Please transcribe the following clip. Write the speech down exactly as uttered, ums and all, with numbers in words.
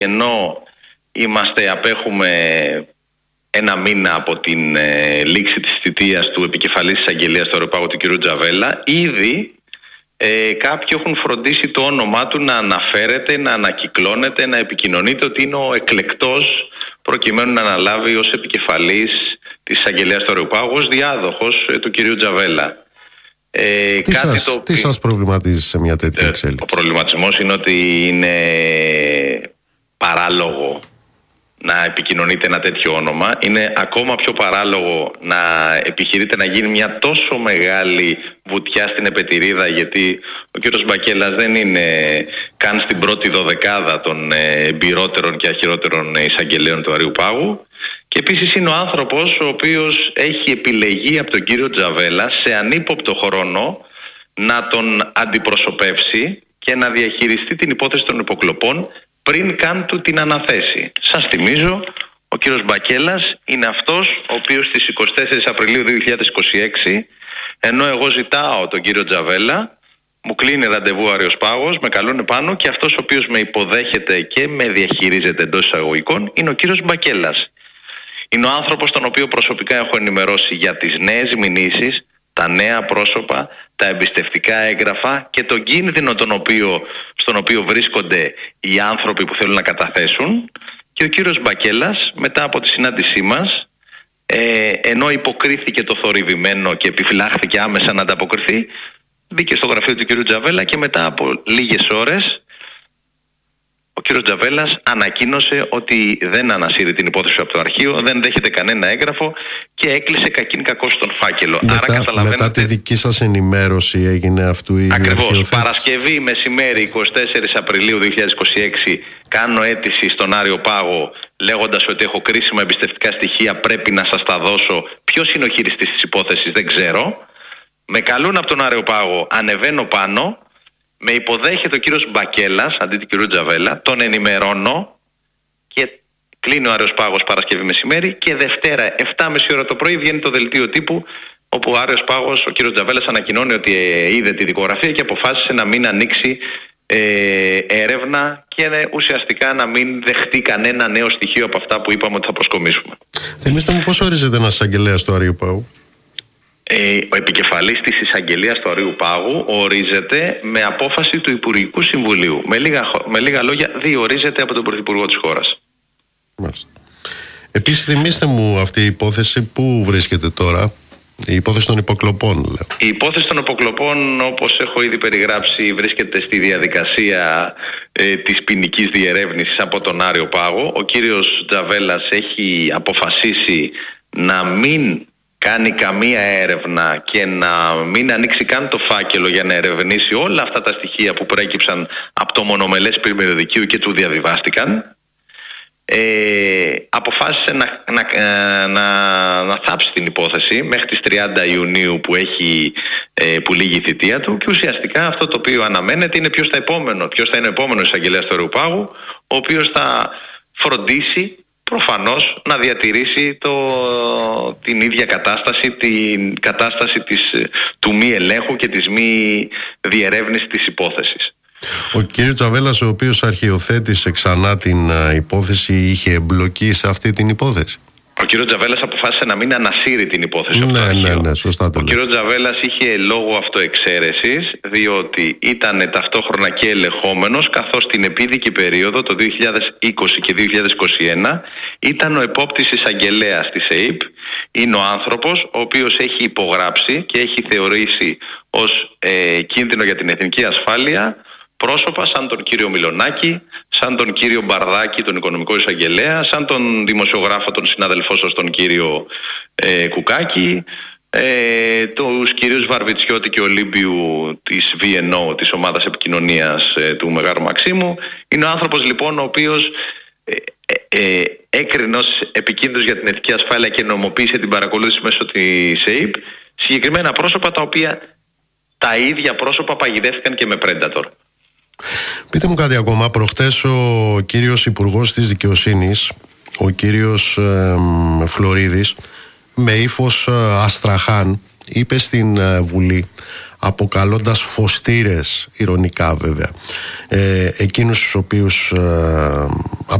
ενώ είμαστε, απέχουμε ένα μήνα από την ε, λήξη της θητείας του επικεφαλής της Αγγελίας του Αεροπάγου, του κ. Τζαβέλα, ήδη ε, κάποιοι έχουν φροντίσει το όνομά του να αναφέρεται, να ανακυκλώνεται, να επικοινωνείται ότι είναι ο εκλεκτός προκειμένου να αναλάβει ως επικεφαλής της Αγγελίας του Αεροπάγου, ως διάδοχος ε, του κ. Τζαβέλα. Ε, τι, κάτι σας, το τι σας προβληματίζει σε μια τέτοια ε, εξέλιξη? Ο προβληματισμός είναι ότι είναι παράλογο να επικοινωνείται ένα τέτοιο όνομα. Είναι ακόμα πιο παράλογο να επιχειρείται να γίνει μια τόσο μεγάλη βουτιά στην επετηρίδα, γιατί ο κύριος Μπακέλας δεν είναι καν στην πρώτη δωδεκάδα των εμπειρότερων και αχυρότερων εισαγγελέων του Αρείου Πάγου. Και επίσης είναι ο άνθρωπος ο οποίος έχει επιλεγεί από τον κύριο Τζαβέλα σε ανύποπτο χρόνο να τον αντιπροσωπεύσει και να διαχειριστεί την υπόθεση των υποκλοπών πριν καν του την αναθέσει. Σας θυμίζω, ο κύριος Μπακέλας είναι αυτός ο οποίος στις εικοστή τέταρτη Απριλίου δύο χιλιάδες είκοσι έξι, ενώ εγώ ζητάω τον κύριο Τζαβέλα, μου κλείνει ραντεβού ο Άρειος Πάγος, με καλούν πάνω και αυτός ο οποίος με υποδέχεται και με διαχειρίζεται εντός εισαγωγικών είναι ο κύριος Μπακέλας. Είναι ο άνθρωπος τον οποίο προσωπικά έχω ενημερώσει για τις νέες μηνύσεις, τα νέα πρόσωπα, τα εμπιστευτικά έγγραφα και τον κίνδυνο τον οποίο, στον οποίο βρίσκονται οι άνθρωποι που θέλουν να καταθέσουν. Και ο κύριος Μπακέλας, μετά από τη συνάντησή μας, ε, ενώ υποκρίθηκε το θορυβημένο και επιφυλάχθηκε άμεσα να ανταποκριθεί, μπήκε στο γραφείο του κύριου Τζαβέλα και μετά από λίγες ώρες ο κύριος Τζαβέλας ανακοίνωσε ότι δεν ανασύρει την υπόθεση από το αρχείο, δεν δέχεται κανένα έγγραφο και έκλεισε κακήν κακώς τον φάκελο. Μετά, Άρα καταλαβαίνετε... μετά τη δική σας ενημέρωση έγινε αυτού η Ακριβώς. αρχιοθέτηση. Παρασκευή μεσημέρι εικοστή τέταρτη Απριλίου δύο χιλιάδες είκοσι έξι κάνω αίτηση στον Άριο Πάγο λέγοντας ότι έχω κρίσιμα εμπιστευτικά στοιχεία, πρέπει να σας τα δώσω. Ποιος είναι ο χειριστής της υπόθεσης δεν ξέρω. Με καλούν από τον Άριο Πάγο, ανεβαίνω πάνω. Με υποδέχεται ο κύριος Μπακέλας αντί του κύριου Τζαβέλα, τον ενημερώνω και κλείνει ο Άρεος Πάγος Παρασκευή μεσημέρι και Δευτέρα επτά και μισή ώρα το πρωί βγαίνει το δελτίο τύπου όπου ο Άρεος Πάγος, ο κύριος Τζαβέλας ανακοινώνει ότι ε, είδε τη δικογραφία και αποφάσισε να μην ανοίξει ε, έρευνα και ε, ουσιαστικά να μην δεχτεί κανένα νέο στοιχείο από αυτά που είπαμε ότι θα προσκομίσουμε. Θυμίστε μου πώς ορίζεται ένας εισαγγελέας του Αρείου Πάγου? Ο επικεφαλής της εισαγγελίας του Αρείου Πάγου ορίζεται με απόφαση του Υπουργικού Συμβουλίου. Με λίγα, με λίγα λόγια, διορίζεται από τον Πρωθυπουργό της χώρας. Μάλιστα. Επίσης, θυμίστε μου αυτή η υπόθεση που βρίσκεται τώρα, η υπόθεση των υποκλοπών. Λέω. Η υπόθεση των υποκλοπών, όπως έχω ήδη περιγράψει, βρίσκεται στη διαδικασία ε, της ποινικής διερεύνησης από τον Άριο Πάγο. Ο κύριος Τζαβέλας έχει αποφασίσει να μην κάνει καμία έρευνα και να μην ανοίξει καν το φάκελο για να ερευνήσει όλα αυτά τα στοιχεία που προέκυψαν από το μονομελές περιοδικείο και του διαβιβάστηκαν. Ε, αποφάσισε να, να, να, να θάψει την υπόθεση μέχρι τις τριάντα Ιουνίου που, έχει, ε, που λύγει η θητεία του και ουσιαστικά αυτό το οποίο αναμένεται είναι ποιος θα, επόμενο, ποιος θα είναι ο επόμενος εισαγγελέας του Αρείου Πάγου, ο οποίος θα φροντίσει προφανώς να διατηρήσει το, την ίδια κατάσταση, την κατάσταση της, του μη ελέγχου και της μη διερεύνησης της υπόθεσης. Ο κύριος Τζαβέλας, ο οποίος αρχιοθέτησε ξανά την uh, υπόθεση, είχε εμπλοκή σε αυτή την υπόθεση? Ο κύριος Τζαβέλας αποφάσισε να μην ανασύρει την υπόθεση. Ναι, ναι, ναι, σωστά το Ο κύριος Τζαβέλας είχε λόγο αυτοεξαίρεσης, διότι ήταν ταυτόχρονα και ελεγχόμενος, καθώς την επίδικη περίοδο το δύο χιλιάδες είκοσι και δύο χιλιάδες είκοσι ένα ήταν ο επόπτης εισαγγελέας της ΕΥΠ. Είναι ο άνθρωπος ο οποίος έχει υπογράψει και έχει θεωρήσει ως ε, κίνδυνο για την εθνική ασφάλεια πρόσωπα σαν τον κύριο Μιλονάκη, σαν τον κύριο Μπαρδάκη, τον οικονομικό εισαγγελέα, σαν τον δημοσιογράφο, τον συναδελφό σας, τον κύριο ε, Κουκάκη, ε, τους κυρίους Βαρβιτσιώτη και Ολύμπιου της βι εν ο, της ομάδας επικοινωνίας ε, του Μεγάρου Μαξίμου. Είναι ο άνθρωπος λοιπόν ο οποίος ε, ε, ε, έκρινε ως επικίνδυνος για την εθνική ασφάλεια και νομοποίησε την παρακολούθηση μέσω της ΕΥΠ συγκεκριμένα πρόσωπα τα οποία τα ίδια πρόσωπα παγιδεύτηκαν και με Predator. Πείτε μου κάτι ακόμα. Προχτές ο κύριος Υπουργός της Δικαιοσύνης, ο κύριος ε, Φλωρίδης, με ύφος ε, Αστραχάν, είπε στην ε, Βουλή αποκαλώντας φωστήρες, ειρωνικά βέβαια, ε, εκείνους τους οποίους ε,